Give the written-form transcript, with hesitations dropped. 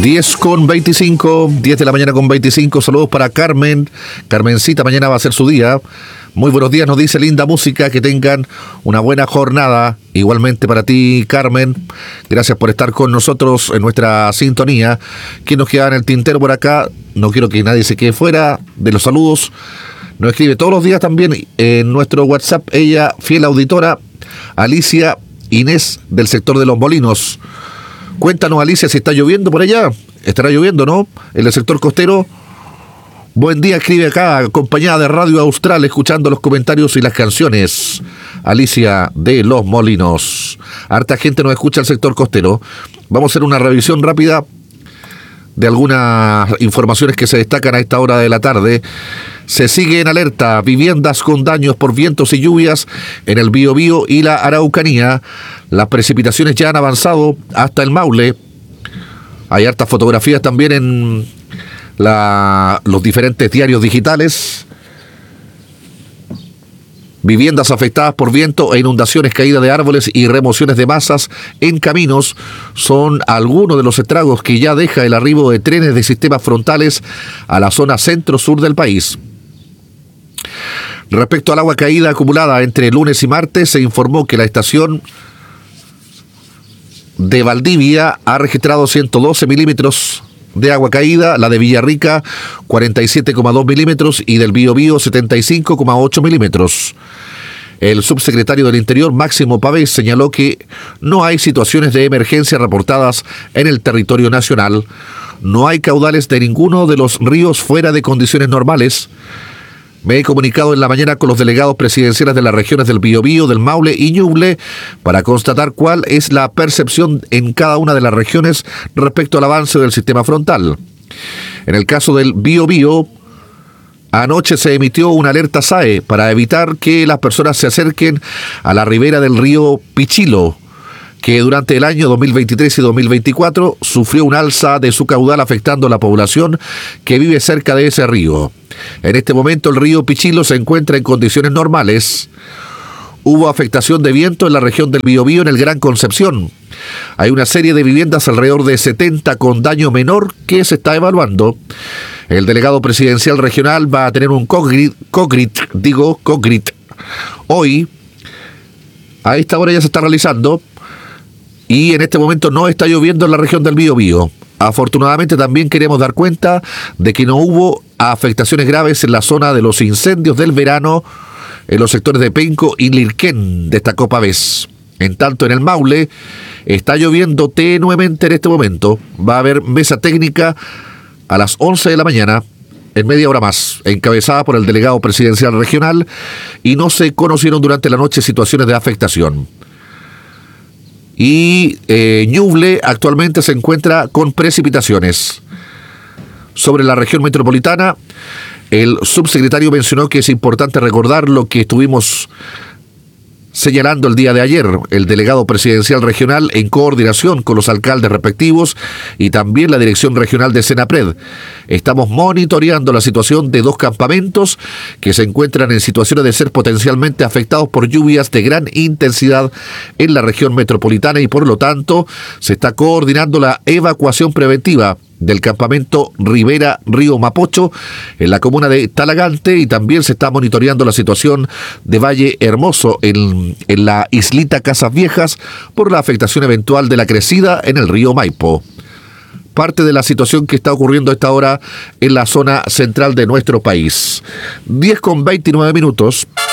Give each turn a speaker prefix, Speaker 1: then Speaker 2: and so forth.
Speaker 1: 10:25, 10 de la mañana con 25. Saludos para Carmen. Carmencita, mañana va a ser su día. Muy buenos días, nos dice linda música, que tengan una buena jornada. Igualmente para ti, Carmen. Gracias por estar con nosotros en nuestra sintonía. ¿Quién nos queda en el tintero por acá? No quiero que nadie se quede fuera de los saludos. Nos escribe todos los días también en nuestro WhatsApp, ella, fiel auditora, Alicia Inés, del sector de Los Molinos. Cuéntanos, Alicia, si está lloviendo por allá. Estará lloviendo, ¿no? En el sector costero. Buen día, escribe acá, acompañada de Radio Austral, escuchando los comentarios y las canciones. Alicia de Los Molinos. Harta gente nos escucha el sector costero. Vamos a hacer una revisión rápida de algunas informaciones que se destacan a esta hora de la tarde. Se sigue en alerta viviendas con daños por vientos y lluvias en el Biobío y la Araucanía. Las precipitaciones ya han avanzado hasta el Maule. Hay hartas fotografías también en los diferentes diarios digitales. Viviendas afectadas por viento e inundaciones, caída de árboles y remociones de masas en caminos son algunos de los estragos que ya deja el arribo de trenes de sistemas frontales a la zona centro-sur del país. Respecto al agua caída acumulada entre lunes y martes, se informó que la estación de Valdivia ha registrado 112 milímetros de agua caída, la de Villarrica 47,2 milímetros y del Biobío 75,8 milímetros. El subsecretario del Interior, Máximo Pavés, señaló que no hay situaciones de emergencia reportadas en el territorio nacional, no hay caudales de ninguno de los ríos fuera de condiciones normales. Me he comunicado en la mañana con los delegados presidenciales de las regiones del Biobío, del Maule y Ñuble para constatar cuál es la percepción en cada una de las regiones respecto al avance del sistema frontal. En el caso del Biobío, anoche se emitió una alerta SAE para evitar que las personas se acerquen a la ribera del río Pichilo, que durante el año 2023 y 2024 sufrió un alza de su caudal afectando a la población que vive cerca de ese río. En este momento el río Pichilo se encuentra en condiciones normales. Hubo afectación de viento en la región del Biobío en el Gran Concepción. Hay una serie de viviendas, alrededor de 70 con daño menor, que se está evaluando. El delegado presidencial regional va a tener un COGRIT. Hoy, a esta hora ya se está realizando. Y en este momento no está lloviendo en la región del Biobío. Afortunadamente también queremos dar cuenta de que no hubo afectaciones graves en la zona de los incendios del verano en los sectores de Penco y Lirquén, destacó Pavés. En tanto, en el Maule está lloviendo tenuemente en este momento. Va a haber mesa técnica a las 11 de la mañana, en media hora más, encabezada por el delegado presidencial regional, y no se conocieron durante la noche situaciones de afectación. Y Ñuble actualmente se encuentra con precipitaciones. Sobre la región metropolitana, el subsecretario mencionó que es importante recordar lo que estuvimos señalando el día de ayer. El delegado presidencial regional, en coordinación con los alcaldes respectivos y también la dirección regional de Senapred, estamos monitoreando la situación de 2 campamentos que se encuentran en situaciones de ser potencialmente afectados por lluvias de gran intensidad en la región metropolitana y por lo tanto se está coordinando la evacuación preventiva del campamento Rivera Río Mapocho en la comuna de Talagante, y también se está monitoreando la situación de Valle Hermoso en la islita Casas Viejas por la afectación eventual de la crecida en el río Maipo. Parte de la situación que está ocurriendo a esta hora en la zona central de nuestro país. 10:29 minutos.